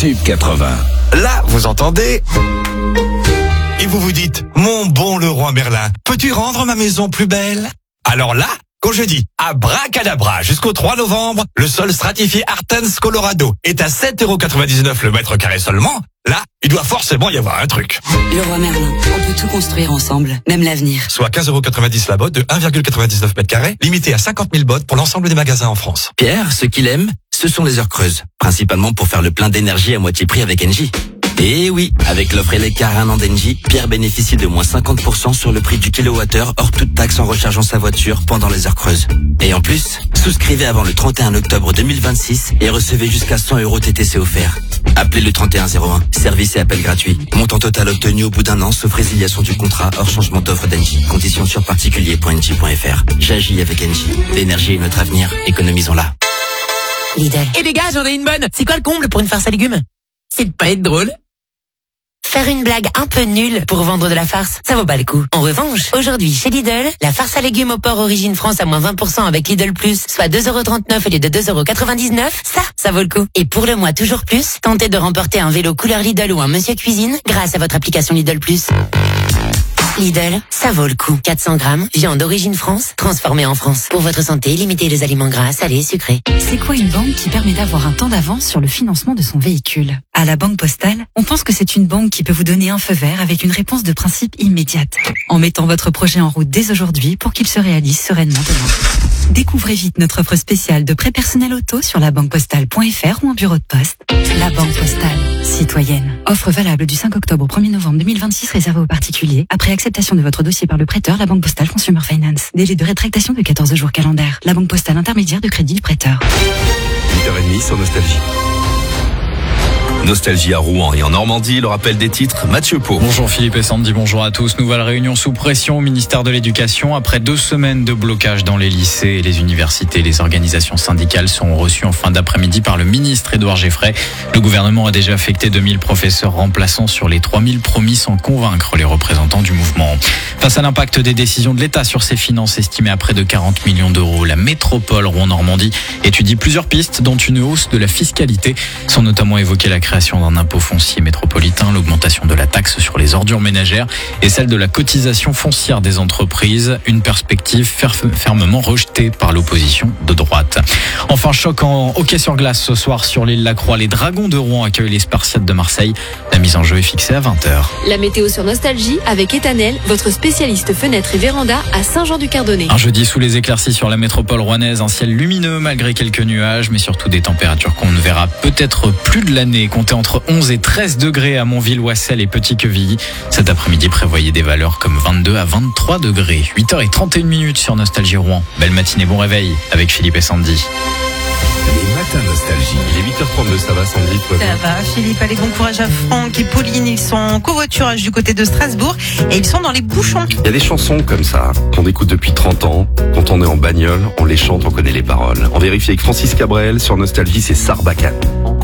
Sud 80. Là, vous entendez? Et vous vous dites, mon bon Leroy Merlin, peux-tu rendre ma maison plus belle? Alors là, quand je dis abracadabra jusqu'au 3 novembre, le sol stratifié Artens Colorado est à 7,99 € le mètre carré seulement. Là, il doit forcément y avoir un truc. Leroy Merlin, on peut tout construire ensemble, même l'avenir. Soit 15,90 € la botte de 1,99 mètres carrés, limité à 50 000 bottes pour l'ensemble des magasins en France. Pierre, ce qu'il aime, ce sont les heures creuses. Principalement pour faire le plein d'énergie à moitié prix avec Engie. Et oui, avec l'offre Eleccar 1 an d'Engie, Pierre bénéficie de moins 50% sur le prix du kilowattheure hors toute taxe en rechargeant sa voiture pendant les heures creuses. Et en plus, souscrivez avant le 31 octobre 2026 et recevez jusqu'à 100 € TTC offerts. Appelez le 3101, service et appel gratuit. Montant total obtenu au bout d'un an, sauf résiliation du contrat hors changement d'offre d'Engie. Conditions sur particulier.engie.fr. J'agis avec Engie. L'énergie est notre avenir, économisons-la. Lidl. Et les gars, j'en ai une bonne. C'est quoi le comble pour une farce à légumes? C'est de pas être drôle. Faire une blague un peu nulle pour vendre de la farce, ça vaut pas le coup. En revanche, aujourd'hui chez Lidl, la farce à légumes au porc Origine France à moins 20% avec Lidl Plus, soit 2,39 € au lieu de 2,99 €, ça vaut le coup. Et pour le mois toujours plus, tentez de remporter un vélo couleur Lidl ou un Monsieur Cuisine grâce à votre application Lidl Plus. Lidl, ça vaut le coup. 400 grammes, viande d'origine France, transformée en France. Pour votre santé, limitez les aliments gras, salés, sucrés. C'est quoi une banque qui permet d'avoir un temps d'avance sur le financement de son véhicule? À la Banque Postale, on pense que c'est une banque qui peut vous donner un feu vert avec une réponse de principe immédiate, en mettant votre projet en route dès aujourd'hui pour qu'il se réalise sereinement demain. Découvrez vite notre offre spéciale de prêt personnel auto sur labanquepostale.fr ou en bureau de poste. La Banque Postale, citoyenne. Offre valable du 5 octobre au 1er novembre 2026 réservée aux particuliers. Après acceptation de votre dossier par le prêteur, la Banque Postale Consumer Finance. Délai de rétractation de 14 jours calendaires. La Banque Postale intermédiaire de crédit du prêteur. 8h30 sur Nostalgie. Nostalgie à Rouen et en Normandie, le rappel des titres, Mathieu Pau. Bonjour Philippe et Sandy, bonjour à tous. Nouvelle réunion sous pression au ministère de l'Éducation. Après 2 semaines de blocage dans les lycées et les universités, les organisations syndicales seront reçues en fin d'après-midi par le ministre Édouard Geffray. Le gouvernement a déjà affecté 2000 professeurs remplaçants sur les 3000 promis sans convaincre les représentants du mouvement. Face à l'impact des décisions de l'État sur ses finances estimées à près de 40 millions d'euros, la métropole Rouen-Normandie étudie plusieurs pistes, dont une hausse de la fiscalité. Sont notamment évoquées la création d'un impôt foncier métropolitain, l'augmentation de la taxe sur les ordures ménagères et celle de la cotisation foncière des entreprises. Une perspective fermement rejetée par l'opposition de droite. Enfin, choc en hockey sur glace ce soir sur l'île Lacroix. Les Dragons de Rouen accueillent les Spartiates de Marseille. La mise en jeu est fixée à 20h. La météo sur Nostalgie avec Etanel, votre spécialiste fenêtres et véranda à Saint-Jean-du-Cardonnet. Un jeudi sous les éclaircies sur la métropole rouennaise, un ciel lumineux malgré quelques nuages, mais surtout des températures qu'on ne verra peut-être plus de l'année. Comptez entre 11 et 13 degrés à Montville, Ouassel et Petit-Quevilly. Cet après-midi, prévoyez des valeurs comme 22 à 23 degrés. 8h31 sur Nostalgie Rouen. Belle matinée, bon réveil avec Philippe et Sandy. Les matins Nostalgie. Il est 8h32, ça va Sandy? Ça va Philippe, allez, bon courage à Franck et Pauline, ils sont en covoiturage du côté de Strasbourg et ils sont dans les bouchons. Il y a des chansons comme ça qu'on écoute depuis 30 ans. Quand on est en bagnole, on les chante, on connaît les paroles. On vérifie avec Francis Cabrel sur Nostalgie, c'est Sarbacane.